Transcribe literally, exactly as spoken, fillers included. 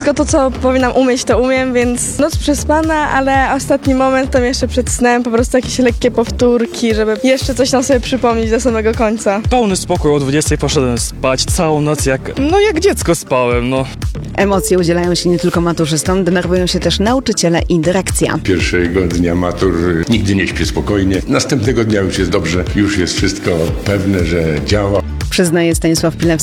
Wszystko to, co powinnam umieć, to umiem, więc noc przespana, ale ostatni moment to jeszcze przed snem po prostu jakieś lekkie powtórki, żeby jeszcze coś tam sobie przypomnieć do samego końca. Pełny spokój, o dwudziestej poszedłem spać, całą noc jak, no jak dziecko spałem, no. Emocje udzielają się nie tylko maturzystom, denerwują się też nauczyciele i dyrekcja. Pierwszego dnia matur nigdy nie śpię spokojnie. Następnego dnia już jest dobrze, już jest wszystko pewne, że działa. Przyznaje Stanisław Pilewski.